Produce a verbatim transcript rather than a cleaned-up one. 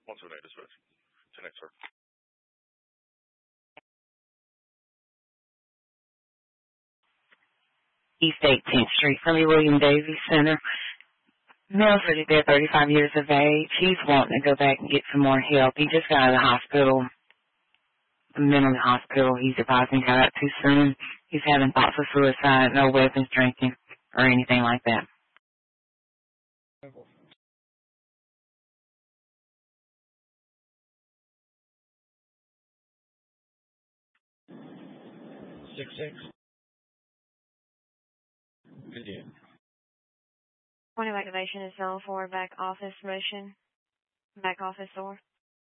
one seven eight dispatch. ten eight, sir. East eighteenth Street from the William Davies Center. Male's already there, thirty-five years of age. He's wanting to go back and get some more help. He just got out of the hospital, the mental hospital. He's advising he got out too soon. He's having thoughts of suicide, no weapons, drinking, or anything like that. Six six. Good deal. Point of activation is zone four back office motion. Back office door.